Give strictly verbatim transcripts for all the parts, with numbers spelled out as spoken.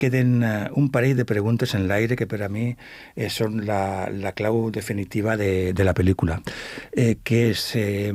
queden un parell de preguntes en l'aire que per a mi eh, són la, la clau definitiva de, de la pel·lícula, eh, que és... Eh,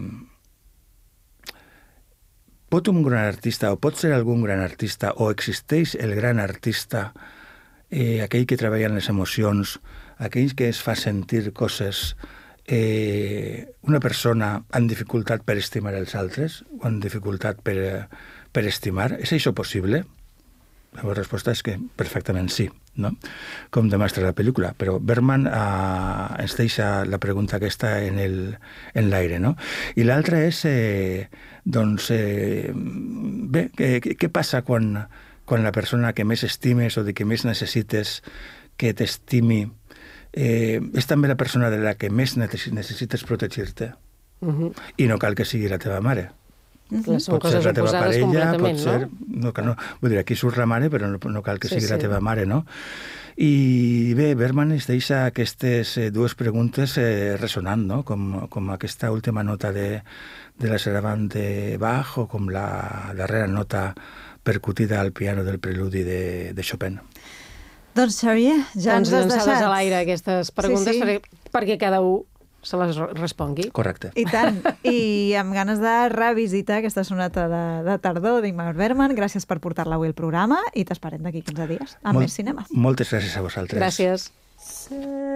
pot un gran artista, o pot ser algun gran artista, o existeix el gran artista, eh, aquell que treballa en les emocions, aquell que es fa sentir coses, eh, una persona amb dificultat per estimar els altres, o amb dificultat per, per estimar, és això possible? La resposta és que perfectament sí, no? Com demostra la pel·lícula, però Bergman eh, ens deixa la pregunta aquesta en el, en l'aire, no? I l'altra és, eh, doncs, eh, bé, què, què passa quan, quan la persona que més estimes o de que més necessites que t'estimi eh, és també la persona de la que més necessites protegir-te? Uh-huh. I no cal que sigui la teva mare. Uh-huh. Pot ser la teva parella, pot ser... No? No, no, vull dir, aquí surt la mare, però no, no cal que sí, sigui sí. la teva mare, no? I bé, Bergman es deixa aquestes eh, dues preguntes eh, ressonant, no? Com, com aquesta última nota de, de la sarabande de Bach o com la darrera nota percutida al piano del preludi de, de Chopin. Doncs, Xavier, ja doncs ens has deixat. a l'aire aquestes preguntes sí, sí. perquè, perquè cada un se les respongui. Correcte. I tant. I amb ganes de revisitar aquesta sonata de, de tardor d'Ingmar Bergman. Gràcies per portar-la avui al programa i t'esperem d'aquí quinze dies amb Molt, més cinema. Moltes gràcies a vosaltres. Gràcies.